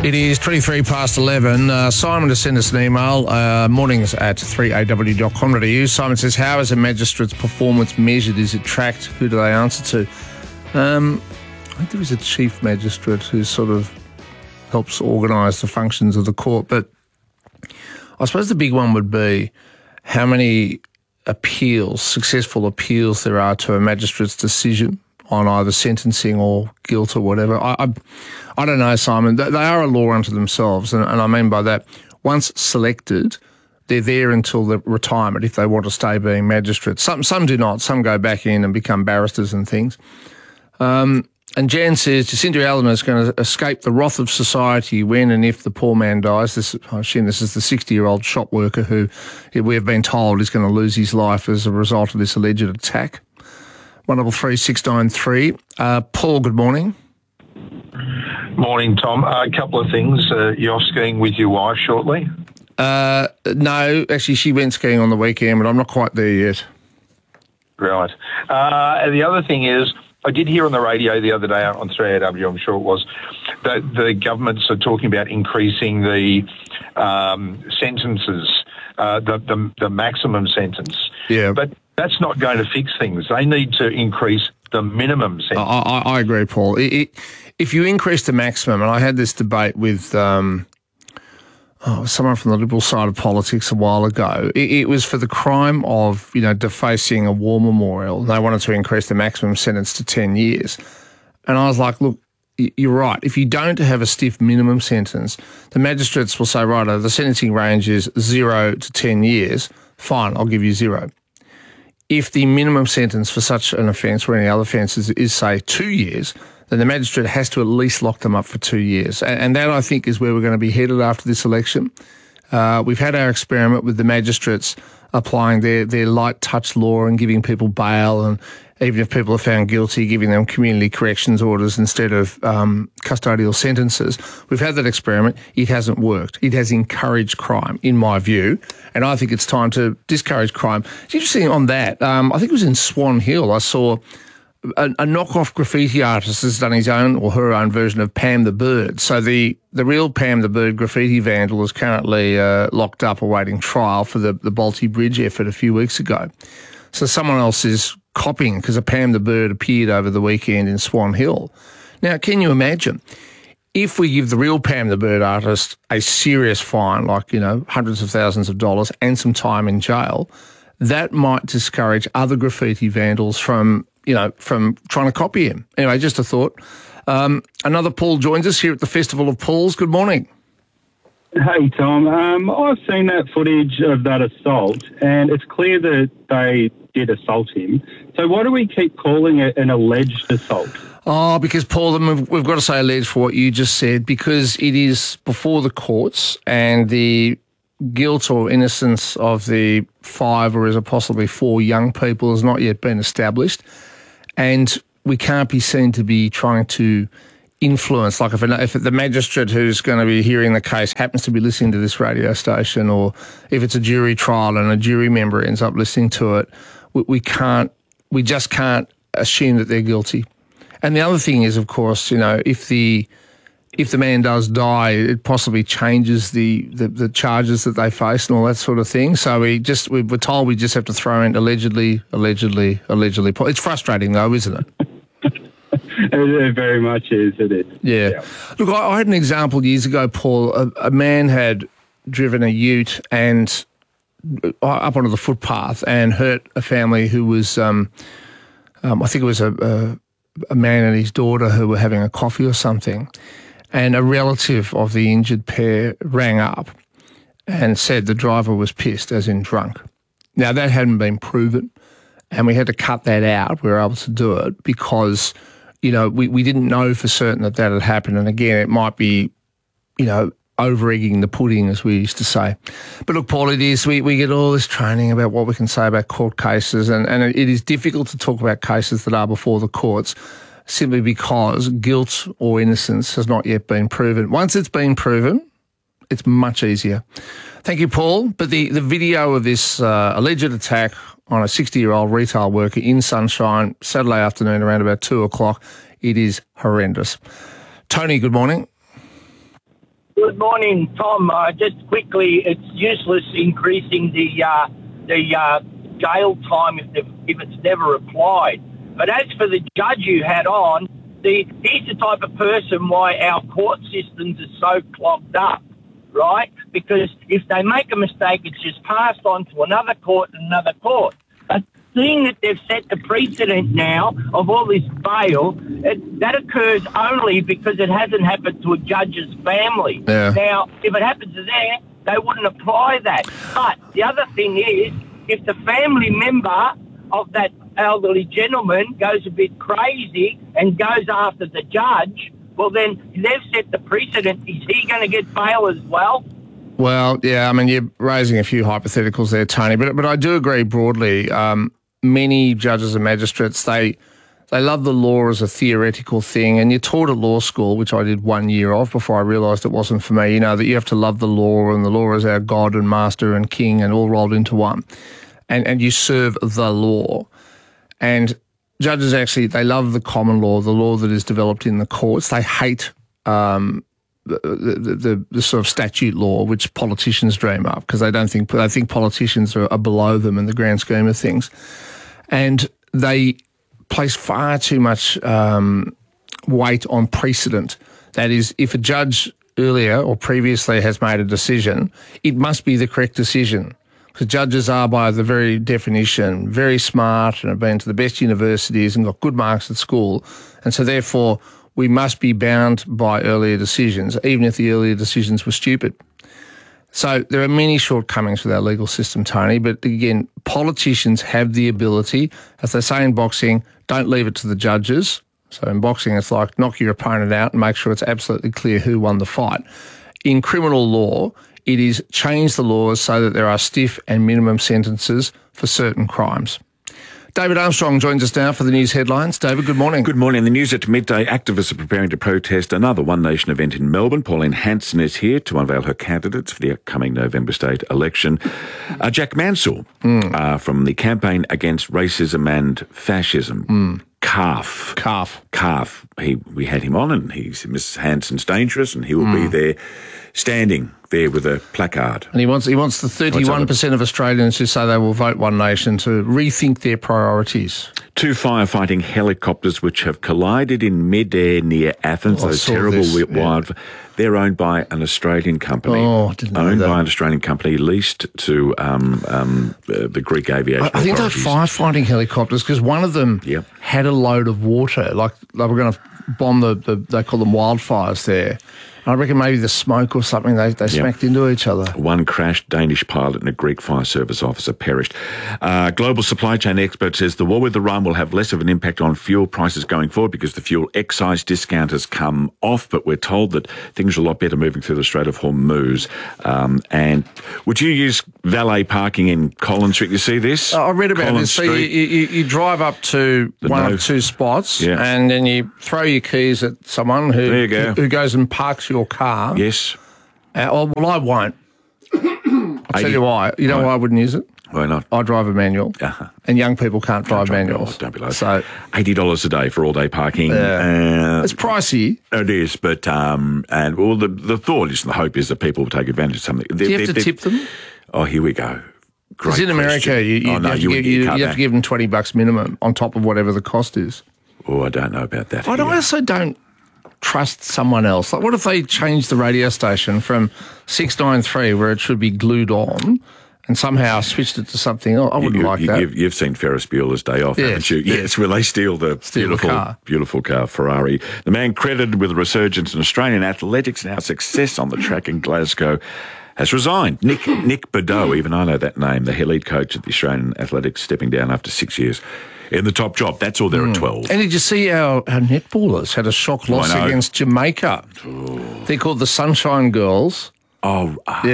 It is 23 past 11. Simon has sent us an email, mornings at 3aw.com.au. Simon says, how is a magistrate's performance measured? Is it tracked? Who do they answer to? I think there is a chief magistrate who sort of helps organise the functions of the court. But I suppose the big one would be how many appeals, successful appeals there are to a magistrate's decision on either sentencing or guilt or whatever. I don't know, Simon. They are a law unto themselves, and I mean by that, once selected, they're there until their retirement if they want to stay being magistrates. Some do not. Some go back in and become barristers and things. And Jan says Jacinda Ardern is going to escape the wrath of society when and if the poor man dies. I assume this is the 60-year-old shop worker who we have been told is going to lose his life as a result of this alleged attack. 133 Paul, good morning. Morning, Tom. A couple of things. You're skiing with your wife shortly? No, actually she went skiing on the weekend, but I'm not quite there yet. Right. And the other thing is, I did hear on the radio the other day on 3AW, I'm sure it was, that the governments are talking about increasing the sentences, the maximum sentence. Yeah. But that's not going to fix things. They need to increase the minimum sentence. I agree, Paul. If you increase the maximum, and I had this debate with someone from the Liberal side of politics a while ago, it was for the crime of, defacing a war memorial. They wanted to increase the maximum sentence to 10 years. And I was like, look, you're right. If you don't have a stiff minimum sentence, the magistrates will say, right, the sentencing range is 0 to 10 years. Fine, I'll give you 0. If the minimum sentence for such an offence or any other offences is, say, 2 years, then the magistrate has to at least lock them up for 2 years. And that, I think, is where we're going to be headed after this election. We've had our experiment with the magistrates applying their light touch law and giving people bail, and even if people are found guilty, giving them community corrections orders instead of custodial sentences. We've had that experiment. It hasn't worked. It has encouraged crime, in my view, and I think it's time to discourage crime. It's interesting on that. I think it was in Swan Hill. I saw a knockoff graffiti artist has done his own or her own version of Pam the Bird. So the real Pam the Bird graffiti vandal is currently locked up awaiting trial for the Balti Bridge effort a few weeks ago. So someone else is copying because a Pam the Bird appeared over the weekend in Swan Hill. Now, can you imagine if we give the real Pam the Bird artist a serious fine, like, hundreds of thousands of dollars and some time in jail, that might discourage other graffiti vandals from trying to copy him. Anyway, just a thought. Another Paul joins us here at the Festival of Pauls. Good morning. Hey, Tom. I've seen that footage of that assault, and it's clear that they did assault him. So why do we keep calling it an alleged assault? Oh, because, Paul, we've got to say alleged for what you just said, because it is before the courts and the guilt or innocence of the 5 or is it possibly 4 young people has not yet been established. And we can't be seen to be trying to influence, like if the magistrate who's going to be hearing the case happens to be listening to this radio station, or if it's a jury trial and a jury member ends up listening to it, we just can't assume that they're guilty. And the other thing is, of course, if the man does die, it possibly changes the charges that they face and all that sort of thing. So we were told we just have to throw in allegedly. It's frustrating though, isn't it? It very much is, it is. Yeah. Look, I had an example years ago, Paul. A man had driven a ute and up onto the footpath and hurt a family who was, I think it was a man and his daughter who were having a coffee or something. And a relative of the injured pair rang up and said the driver was pissed, as in drunk. Now, that hadn't been proven, and we had to cut that out. We were able to do it because, we didn't know for certain that had happened. And again, it might be, over-egging the pudding, as we used to say. But look, Paul, it is, we get all this training about what we can say about court cases, and it is difficult to talk about cases that are before the courts simply because guilt or innocence has not yet been proven. Once it's been proven, it's much easier. Thank you, Paul. But the video of this alleged attack on a 60-year-old retail worker in Sunshine, Saturday afternoon around about 2 o'clock, it is horrendous. Tony, good morning. Good morning, Tom. Just quickly, it's useless increasing the jail time if it's never applied. But as for the judge you had on, he's the type of person why our court systems are so clogged up, right? Because if they make a mistake, it's just passed on to another court and another court. But seeing that they've set the precedent now of all this bail, that occurs only because it hasn't happened to a judge's family. Yeah. Now, if it happens to them, they wouldn't apply that. But the other thing is, if the family member of that elderly gentleman goes a bit crazy and goes after the judge, well, then they've set the precedent. Is he going to get bail as well? Well, yeah, I mean, you're raising a few hypotheticals there, Tony, but I do agree broadly. Many judges and magistrates, they love the law as a theoretical thing, and you're taught at law school, which I did 1 year of before I realised it wasn't for me, that you have to love the law, and the law is our God and master and king and all rolled into one. And you serve the law. And judges actually, they love the common law, the law that is developed in the courts. They hate the sort of statute law, which politicians dream up, because they think politicians are below them in the grand scheme of things. And they place far too much weight on precedent. That is, if a judge earlier or previously has made a decision, it must be the correct decision. Because judges are, by the very definition, very smart and have been to the best universities and got good marks at school. And so therefore, we must be bound by earlier decisions, even if the earlier decisions were stupid. So there are many shortcomings with our legal system, Tony, but again, politicians have the ability, as they say in boxing, don't leave it to the judges. So in boxing, it's like knock your opponent out and make sure it's absolutely clear who won the fight. In criminal law, it is change the laws so that there are stiff and minimum sentences for certain crimes. David Armstrong joins us now for the news headlines. David, good morning. Good morning. The news at midday. Activists are preparing to protest another One Nation event in Melbourne. Pauline Hanson is here to unveil her candidates for the upcoming November state election. Jack Mansell from the Campaign Against Racism and Fascism. CAF. We had him on, and Miss Hanson's dangerous, and he will be there, standing there with a placard. And he wants the 31% of Australians who say they will vote One Nation to rethink their priorities. 2 firefighting helicopters which have collided in midair near Athens. Those terrible wildfires. They're owned by an Australian company. Oh, didn't know that. By an Australian company, leased to the Greek aviation I think they're firefighting helicopters because one of them had a load of water, like they were going to bomb they call them wildfires there. I reckon maybe the smoke or something, they smacked into each other. One crashed, Danish pilot and a Greek fire service officer perished. Global supply chain expert says the war with Iran will have less of an impact on fuel prices going forward because the fuel excise discount has come off, but we're told that things are a lot better moving through the Strait of Hormuz. And would you use valet parking in Collins Street? You see this? I read about Collins this. So you drive up to one of two spots and then you throw your keys at someone who goes and parks your car. Yes. Well, I won't. I'll tell you why. You know why I wouldn't use it? Why not? I drive a manual, and young people can't drive manuals. Don't be like so $80 a day for all-day parking. It's pricey. It is, but the thought is, the hope is that people will take advantage of something. Do you have to tip them? Oh, here we go. Because in America, you have to give them $20 minimum on top of whatever the cost is. Oh, I don't know about that. I also don't trust someone else. Like, what if they change the radio station from 693, where it should be glued on, and somehow switched it to something? I wouldn't like that. You've seen Ferris Bueller's Day Off, haven't you? Yes, where they steal the beautiful car, Ferrari. The man credited with a resurgence in Australian athletics and our success on the track in Glasgow has resigned. Nick Bordeaux, even I know that name, the lead coach of the Australian Athletics, stepping down after 6 years in the top job. That's all there at 12. And did you see our netballers had a shock loss against Jamaica? They're called the Sunshine Girls. Oh.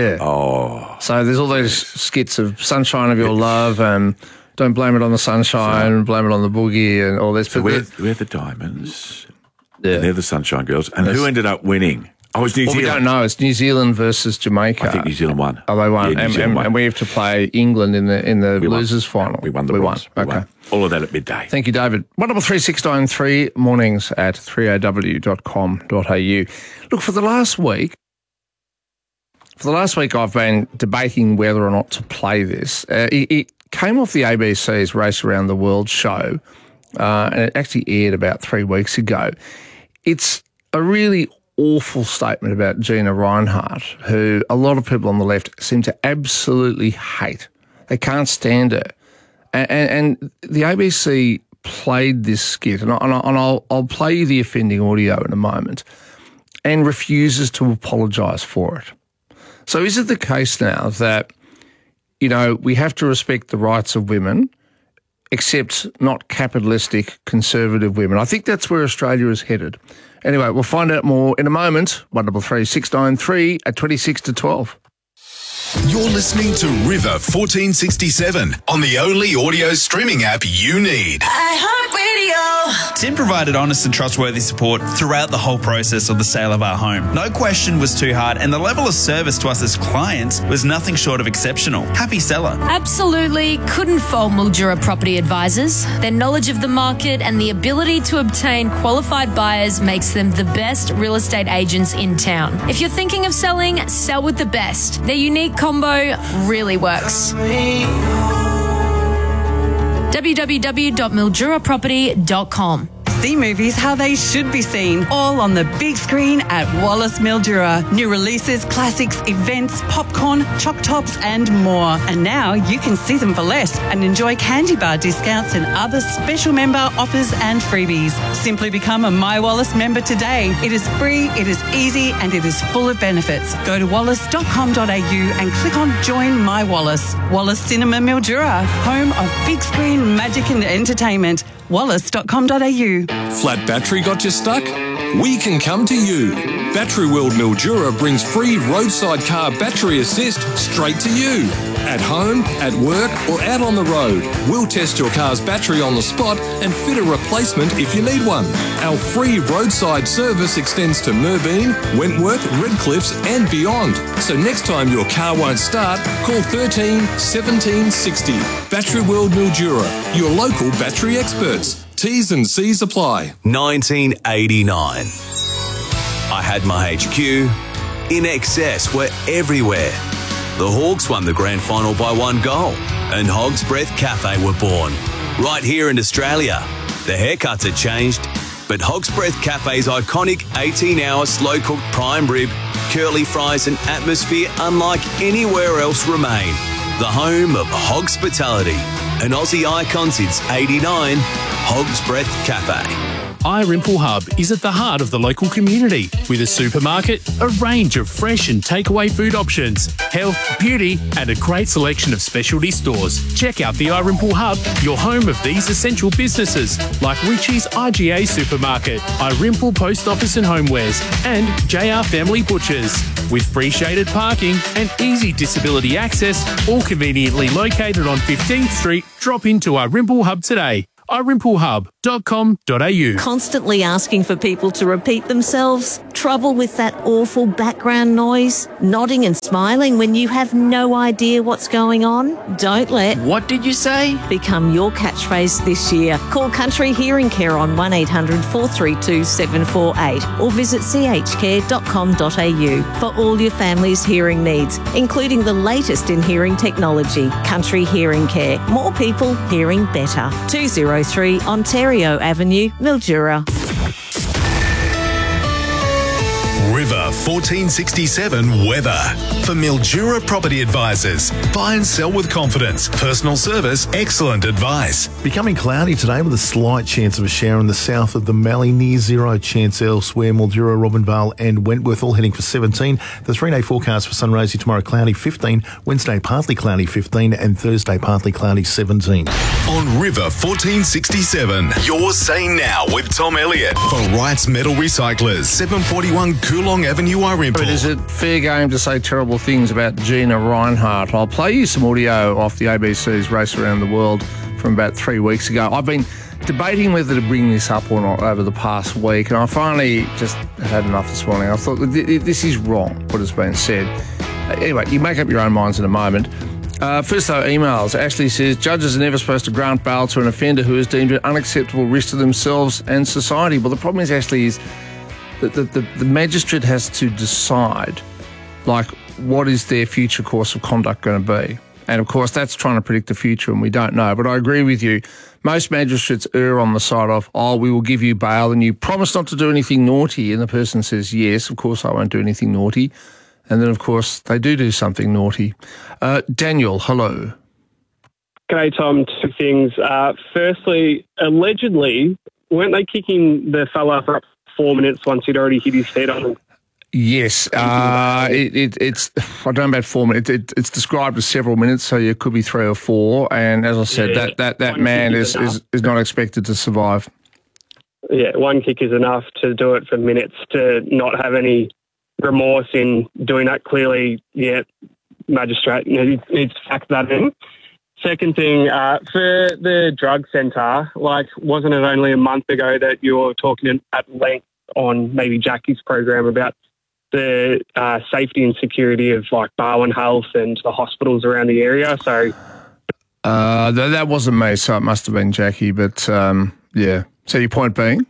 So there's all those skits of Sunshine of Your Love and Don't Blame It on the Sunshine, Blame It on the Boogie and all this. So we're the Diamonds. Yeah. They're the Sunshine Girls. And who ended up winning? Oh, it's New Zealand. We don't know. It's New Zealand versus Jamaica. I think New Zealand won. Oh, they won. And we have to play England in the losers' final. We won. Okay. All of that at midday. Thank you, David. 133693 mornings at 3AW.com.au. Look, for the last week, for the last week I've been debating whether or not to play this. It came off the ABC's Race Around the World show, and it actually aired about 3 weeks ago. It's a really awful statement about Gina Rinehart, who a lot of people on the left seem to absolutely hate. They can't stand her. And the ABC played this skit, and I'll play you the offending audio in a moment, and refuses to apologise for it. So is it the case now that, you know, we have to respect the rights of women, except not capitalistic conservative women? I think that's where Australia is headed. Anyway, we'll find out more in a moment. 133 693 at 26 to 12. You're listening to River 1467 on the only audio streaming app you need. iHeartRadio. Tim provided honest and trustworthy support throughout the whole process of the sale of our home. No question was too hard, and the level of service to us as clients was nothing short of exceptional. Happy seller. Absolutely couldn't fault Mildura Property Advisors. Their knowledge of the market and the ability to obtain qualified buyers makes them the best real estate agents in town. If you're thinking of selling, sell with the best. Their unique combo really works. www.milduraproperty.com. See movies how they should be seen, all on the big screen at Wallace Mildura. New releases, classics, events, popcorn, choc tops and more. And now you can see them for less and enjoy candy bar discounts and other special member offers and freebies. Simply become a My Wallace member today. It is free, it is easy and it is full of benefits. Go to wallace.com.au and click on Join My Wallace. Wallace Cinema Mildura, home of big screen magic and entertainment. wallace.com.au. Flat battery got you stuck? We can come to you. Battery World Mildura brings free roadside car battery assist straight to you. At home, at work or out on the road, we'll test your car's battery on the spot and fit a replacement if you need one. Our free roadside service extends to Merbeen, Wentworth, Redcliffs and beyond. So next time your car won't start, call 13 17 60. Battery World Mildura, your local battery experts. T's and C's apply. 1989. I had my HQ. In excess were everywhere. The Hawks won the grand final by 1 goal, and Hog's Breath Cafe were born. Right here in Australia. The haircuts had changed, but Hog's Breath Cafe's iconic 18-hour slow-cooked prime rib, curly fries and atmosphere unlike anywhere else remain. The home of Hogspitality, an Aussie icon since '89, Hog's Breath Cafe. iRimple Hub is at the heart of the local community with a supermarket, a range of fresh and takeaway food options, health, beauty and a great selection of specialty stores. Check out the iRimple Hub, your home of these essential businesses like Richie's IGA Supermarket, iRimple Post Office and Homewares and JR Family Butchers. With free shaded parking and easy disability access, all conveniently located on 15th Street, drop into iRimple Hub today. iRimpleHub.com.au. Constantly asking for people to repeat themselves? Trouble with that awful background noise? Nodding and smiling when you have no idea what's going on? Don't let What did you say? become your catchphrase this year. Call Country Hearing Care on 1800 432 748 or visit chcare.com.au for all your family's hearing needs, including the latest in hearing technology. Country Hearing Care. More people hearing better. 203 Ontario Avenue, Mildura. River 1467 weather. For Mildura Property Advisors. Buy and sell with confidence. Personal service, excellent advice. Becoming cloudy today with a slight chance of a shower in the south of the Mallee, near zero chance elsewhere. Mildura, Robinvale and Wentworth all heading for 17. The 3-day forecast for Sunraysia tomorrow cloudy 15, Wednesday partly cloudy 15 and Thursday partly cloudy 17. On River 1467, you're saying now with Tom Elliott for Wrights Metal Recyclers, 741 Coolong Avenue, iRimple. But is it fair game to say terrible things about Gina Rinehart? I'll play you some audio off the ABC's Race Around the World from about 3 weeks ago. I've been debating whether to bring this up or not over the past week, and I finally just had enough this morning. I thought, this is wrong, what has been said. Anyway, you make up your own minds in a moment. First, though, emails. Ashley says, judges are never supposed to grant bail to an offender who has deemed an unacceptable risk to themselves and society. Well, the problem is, Ashley, is that the magistrate has to decide like, what is their future course of conduct going to be? And, of course, that's trying to predict the future, and we don't know. But I agree with you. Most magistrates err on the side of, we will give you bail and you promise not to do anything naughty. And the person says, yes, of course I won't do anything naughty. And then, of course, they do something naughty. Daniel, hello. G'day, Tom. Two things. Firstly, allegedly, weren't they kicking the fella for up 4 minutes once he'd already hit his head on them? Yes, it's I don't know about 4 minutes. It's described as several minutes, so it could be 3 or 4. And as I said, that man is not expected to survive. Yeah, one kick is enough to do it for minutes. To not have any remorse in doing that, clearly, magistrate needs to factor that in. Second thing, for the drug centre, wasn't it only a month ago that you were talking at length on maybe Jackie's program about the safety and security of Barwon Health and the hospitals around the area? So that wasn't me, so it must have been Jackie. But So your point being?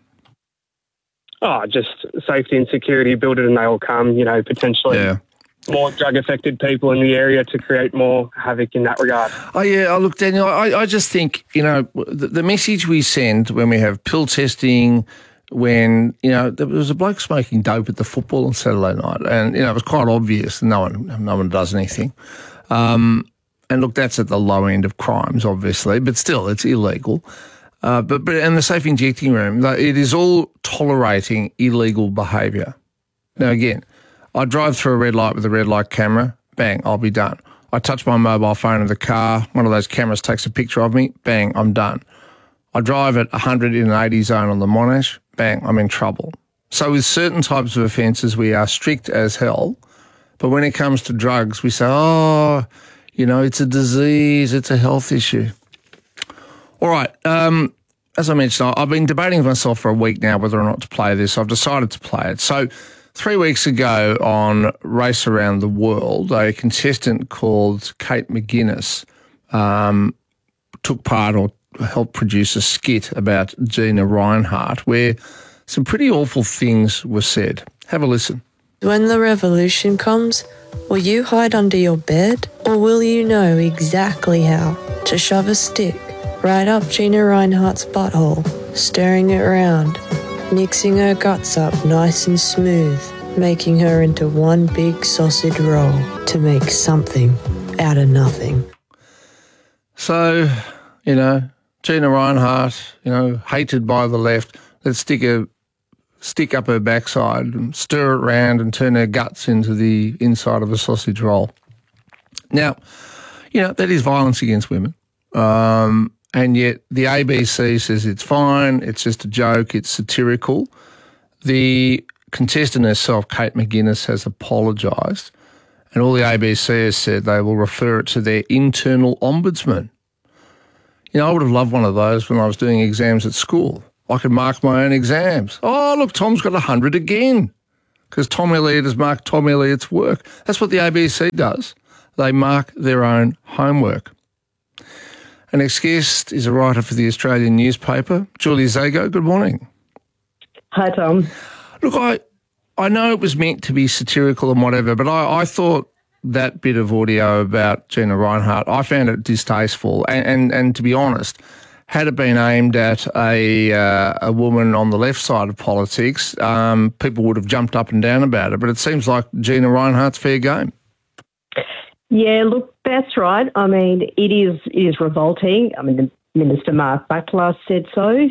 Just safety and security, build it and they will come. Potentially more drug-affected people in the area to create more havoc in that regard. Look, Daniel, I just think the message we send when we have pill testing. When, there was a bloke smoking dope at the football on Saturday night and, it was quite obvious no one does anything. And look, that's at the low end of crimes, obviously, but still it's illegal. But in the safe injecting room, it is all tolerating illegal behaviour. Now, again, I drive through a red light with a red light camera, bang, I'll be done. I touch my mobile phone in the car, one of those cameras takes a picture of me, bang, I'm done. I drive at 100 in an 80 zone on the Monash, bang, I'm in trouble. So with certain types of offences, we are strict as hell. But when it comes to drugs, we say, it's a disease, it's a health issue. All right. As I mentioned, I've been debating with myself for a week now whether or not to play this. I've decided to play it. So 3 weeks ago on Race Around the World, a contestant called Kate McGuinness took part or helped produce a skit about Gina Rinehart where some pretty awful things were said. Have a listen. When the revolution comes, will you hide under your bed or will you know exactly how to shove a stick right up Gina Rinehart's butthole, stirring it around, mixing her guts up nice and smooth, making her into one big sausage roll to make something out of nothing? So, Gina Rinehart, hated by the left, let's stick a stick up her backside and stir it around and turn her guts into the inside of a sausage roll. Now, that is violence against women. And yet the ABC says it's fine, it's just a joke, it's satirical. The contestant herself, Kate McGuinness, has apologised, and all the ABC has said they will refer it to their internal ombudsman. I would have loved one of those when I was doing exams at school. I could mark my own exams. Oh, look, Tom's got 100 again because Tom Elliott has marked Tom Elliott's work. That's what the ABC does. They mark their own homework. Our next guest is a writer for the Australian newspaper, Julia Zago. Good morning. Hi, Tom. Look, I know it was meant to be satirical and whatever, but I thought that bit of audio about Gina Rinehart, I found it distasteful. And to be honest, had it been aimed at a woman on the left side of politics, people would have jumped up and down about it. But it seems like Gina Rinehart's fair game. Yeah, look, that's right. I mean, it is revolting. I mean, the Minister Mark Butler said so,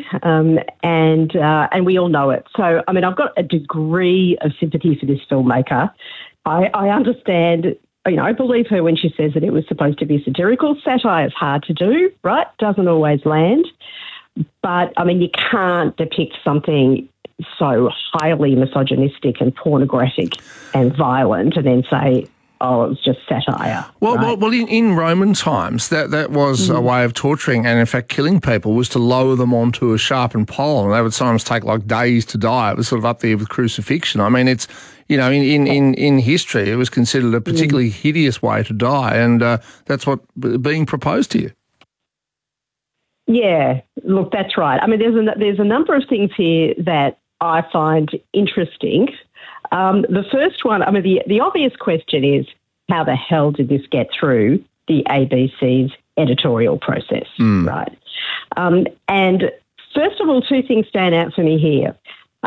and we all know it. So, I mean, I've got a degree of sympathy for this filmmaker. I understand, I believe her when she says that it was supposed to be satirical. Satire is hard to do, right? Doesn't always land. But, I mean, you can't depict something so highly misogynistic and pornographic and violent and then say, oh, it was just satire. Well, right? well, in Roman times, that was a way of torturing and, in fact, killing people was to lower them onto a sharpened pole, and they would sometimes take, days to die. It was sort of up there with crucifixion. I mean, it's, in history, it was considered a particularly hideous way to die, and that's what being proposed to you. Yeah, look, that's right. I mean, there's a number of things here that I find interesting. The first one, I mean, the obvious question is, how the hell did this get through the ABC's editorial process, right? And first of all, two things stand out for me here.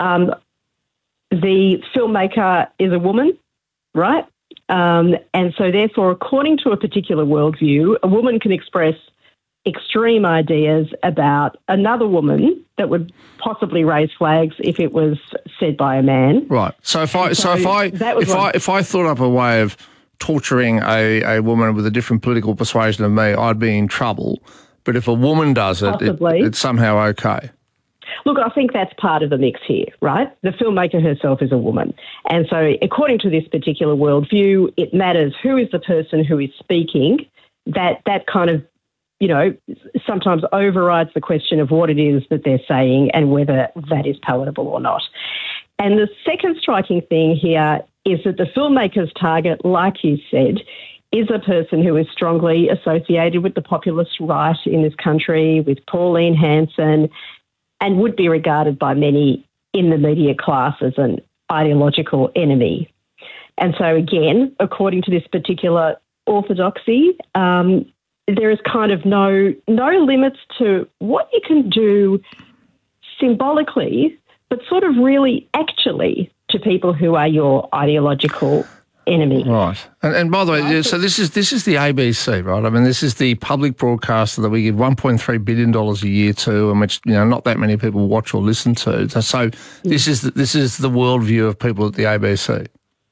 The filmmaker is a woman, right? And so therefore, according to a particular worldview, a woman can express extreme ideas about another woman that would possibly raise flags if it was said by a man. Right. So if I thought up a way of torturing a woman with a different political persuasion of me, I'd be in trouble. But if a woman does it, it's somehow okay. Look, I think that's part of the mix here, right? The filmmaker herself is a woman. And so according to this particular worldview, it matters who is the person who is speaking. That kind of, you know, sometimes overrides the question of what it is that they're saying and whether that is palatable or not. And the second striking thing here is that the filmmaker's target, like you said, is a person who is strongly associated with the populist right in this country, with Pauline Hanson, and would be regarded by many in the media class as an ideological enemy. And so again, according to this particular orthodoxy, there is kind of no limits to what you can do symbolically, but sort of really actually to people who are your ideological enemy. Right. And by the way, so this is the ABC, right? I mean, this is the public broadcaster that we give $1.3 billion a year to, and which, you know, not that many people watch or listen to. So this is the worldview of people at the ABC.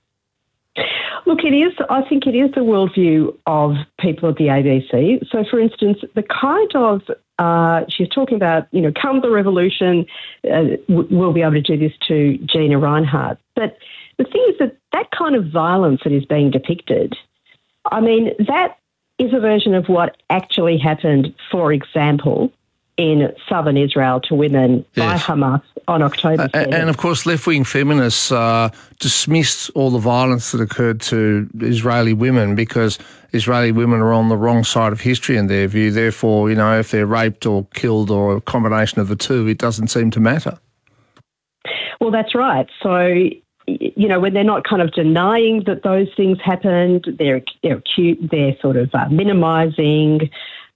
Look, it is. I think it is the worldview of people at the ABC. So, for instance, the kind of she's talking about, you know, come the revolution, we'll be able to do this to Gina Rinehart. But the thing is that kind of violence that is being depicted, I mean, that is a version of what actually happened, for example, in southern Israel to women by Hamas on October 7th. And of course, left-wing feminists dismissed all the violence that occurred to Israeli women because Israeli women are on the wrong side of history in their view. Therefore, you know, if they're raped or killed or a combination of the two, it doesn't seem to matter. Well, that's right. So, you know, when they're not kind of denying that those things happened, they're acute, they're sort of minimising,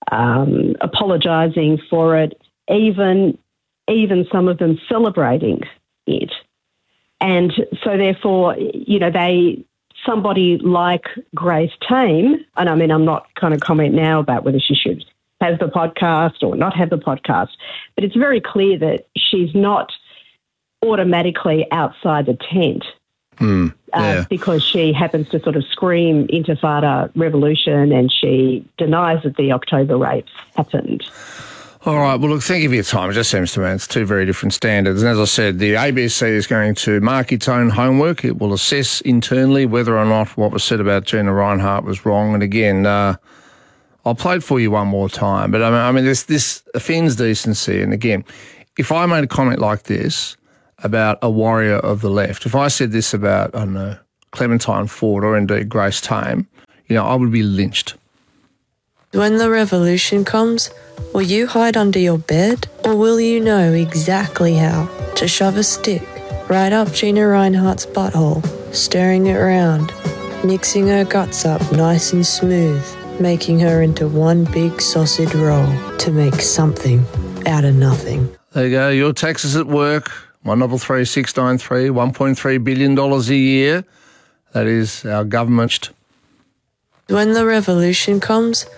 apologising for it, even some of them celebrating it. And so therefore, you know, somebody like Grace Tame, and I mean, I'm not kind of comment now about whether she should have the podcast or not have the podcast, but it's very clear that she's not automatically outside the tent because she happens to sort of scream Intifada revolution and she denies that the October rapes happened. All right. Well, look, thank you for your time. It just seems to me it's two very different standards. And as I said, the ABC is going to mark its own homework. It will assess internally whether or not what was said about Gina Rinehart was wrong. And again, I'll play it for you one more time. But I mean, this offends decency. And again, if I made a comment like this about a warrior of the left, if I said this about, I don't know, Clementine Ford or indeed Grace Tame, you know, I would be lynched. When the revolution comes, will you hide under your bed, or will you know exactly how to shove a stick right up Gina Rinehart's butthole, stirring it around, mixing her guts up nice and smooth, making her into one big sausage roll to make something out of nothing? There you go. Your taxes at work, 133693, $1.3 billion a year. That is our government. When the revolution comes,